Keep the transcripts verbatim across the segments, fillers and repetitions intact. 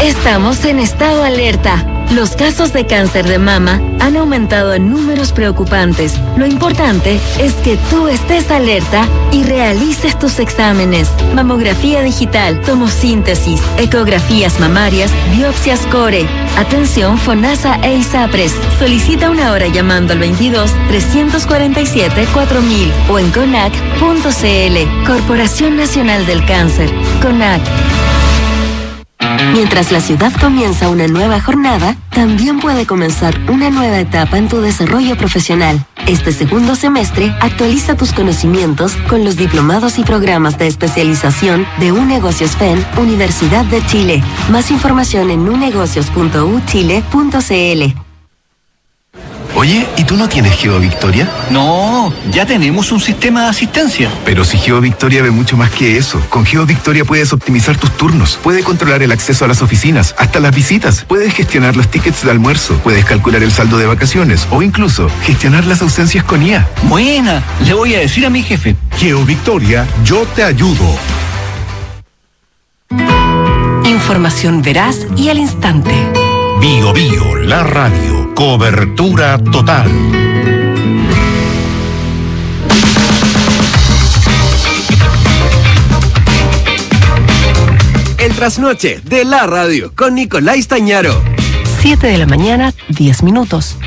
Estamos en estado alerta. Los casos de cáncer de mama han aumentado en números preocupantes. Lo importante es que tú estés alerta y realices tus exámenes. Mamografía digital, tomosíntesis, ecografías mamarias, biopsias core. Atención FONASA e ISAPRES. Solicita una hora llamando al veintidós, trescientos cuarenta y siete, cuatro mil o en conac punto cl. Corporación Nacional del Cáncer. CONAC. Mientras la ciudad comienza una nueva jornada, también puede comenzar una nueva etapa en tu desarrollo profesional. Este segundo semestre, actualiza tus conocimientos con los diplomados y programas de especialización de UNegocios F E N, Universidad de Chile. Más información en unegocios punto u chile punto cl. Oye, ¿y tú no tienes GeoVictoria? No, ya tenemos un sistema de asistencia. Pero si GeoVictoria ve mucho más que eso. Con GeoVictoria puedes optimizar tus turnos, puedes controlar el acceso a las oficinas, hasta las visitas, puedes gestionar los tickets de almuerzo, puedes calcular el saldo de vacaciones o incluso gestionar las ausencias con I A. Buena, le voy a decir a mi jefe. GeoVictoria, yo te ayudo. Información veraz y al instante. Bio Bio, la radio. Cobertura total. El trasnoche de la radio con Nicolás Tañaro. siete de la mañana, diez minutos.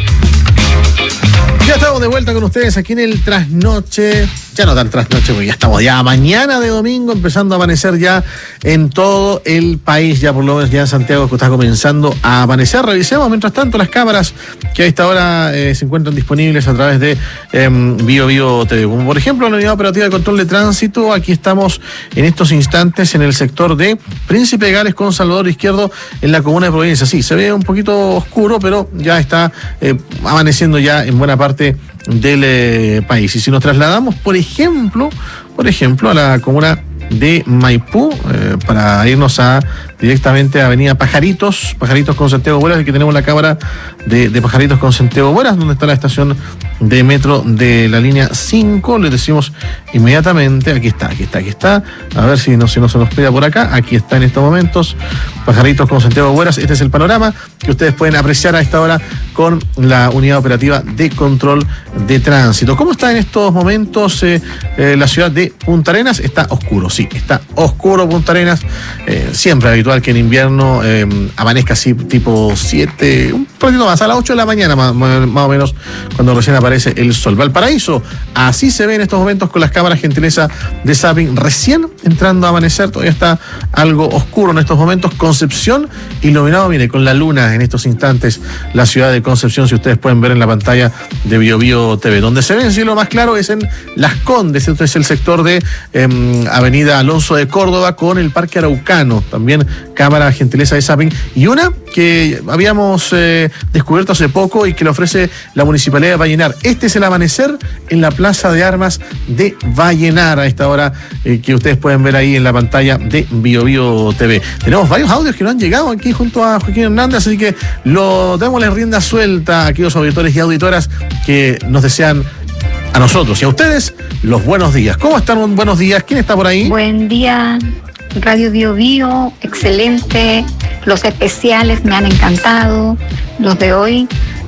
Ya estamos de vuelta con ustedes aquí en el trasnoche. Ya no tan trasnoche, porque ya estamos ya mañana de domingo, empezando a amanecer ya en todo el país, ya por lo menos ya en Santiago que está comenzando a amanecer. Revisemos mientras tanto las cámaras que a esta hora eh, se encuentran disponibles a través de eh, Bio Bio T V. Como por ejemplo la Unidad Operativa de Control de Tránsito, aquí estamos en estos instantes en el sector de Príncipe de Gales con Salvador Izquierdo en la comuna de Providencia. Sí, se ve un poquito oscuro, pero ya está eh, amaneciendo ya en buena parte del eh, país. Y si nos trasladamos, por ejemplo, por ejemplo, a la comuna de Maipú, eh, para irnos a directamente a Avenida Pajaritos, Pajaritos con Santiago Bueras, aquí tenemos la cámara de, de Pajaritos con Santiago Bueras, donde está la estación de metro de la línea cinco. Les decimos inmediatamente, aquí está, aquí está, aquí está, a ver si no, si no se nos pega por acá, aquí está en estos momentos, Pajaritos con Santiago Bueras. Este es el panorama que ustedes pueden apreciar a esta hora con la Unidad Operativa de Control de Tránsito. ¿Cómo está en estos momentos eh, eh, la ciudad de Punta Arenas? Está oscuro, sí, está oscuro Punta Arenas, eh, siempre habitual que en invierno eh, amanezca así tipo siete, un poquito más, a las ocho de la mañana más, más o menos, cuando recién aparece el sol. Valparaíso, así se ve en estos momentos con las cámaras gentileza de Zapping, recién entrando a amanecer, todavía está algo oscuro en estos momentos. Concepción, iluminado, mire, con la luna en estos instantes, la ciudad de Concepción, si ustedes pueden ver en la pantalla de Bio Bio T V. Donde se ve el cielo más claro es en Las Condes, este es el sector de eh, Avenida Alonso de Córdoba con el Parque Araucano, también cámara gentileza de Zapping, y una que habíamos eh, descubierto hace poco y que le ofrece la Municipalidad de Vallenar. Este es el amanecer en la Plaza de Armas de Vallenar a esta hora eh, que ustedes pueden ver ahí en la pantalla de Bio Bio T V. Tenemos varios audios que nos han llegado aquí junto a Joaquín Hernández, así que lo démosle rienda suelta a aquellos auditores y auditoras que nos desean a nosotros y a ustedes los buenos días. ¿Cómo están? Buenos días. ¿Quién está por ahí? Buen día, Radio Bio Bio, excelente. Los especiales me han encantado, los de hoy.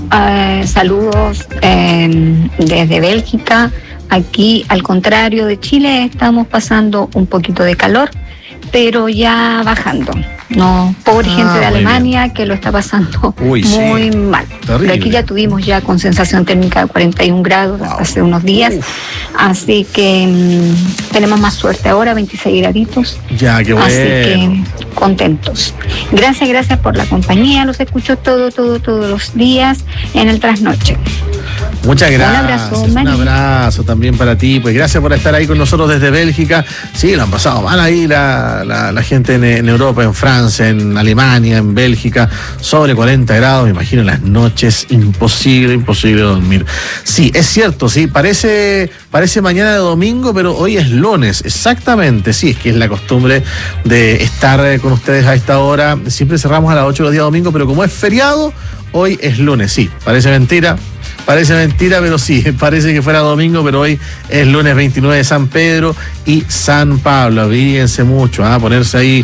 Eh, saludos eh, desde Bélgica. Aquí, al contrario de Chile, estamos pasando un poquito de calor, pero ya bajando. No, pobre ah, gente de Alemania bien, que lo está pasando Uy, muy sí. mal. Terrible. Pero aquí ya tuvimos ya con sensación térmica de cuarenta y un grados wow. hace unos días. Uf. Así que mmm, tenemos más suerte ahora, veintiséis graditos. Ya, qué bueno. Así que contentos. Gracias, gracias por la compañía. Los escucho todo, todo, todos los días en el trasnoche. Muchas gracias. Un abrazo, un abrazo también para ti. Pues gracias por estar ahí con nosotros desde Bélgica. Sí, lo han pasado mal ahí la, la, la gente en, en Europa, en Francia, en Alemania, en Bélgica. Sobre cuarenta grados, me imagino las noches, imposible, imposible dormir. Sí, es cierto, sí, parece, parece mañana de domingo, pero hoy es lunes, exactamente. Sí, es que es la costumbre de estar con ustedes a esta hora. Siempre cerramos a las ocho los días domingo, pero como es feriado, hoy es lunes. Sí, parece mentira. Parece mentira, pero sí, parece que fuera domingo, pero hoy es lunes veintinueve de San Pedro y San Pablo. Avíguense mucho, a ¿eh? ponerse ahí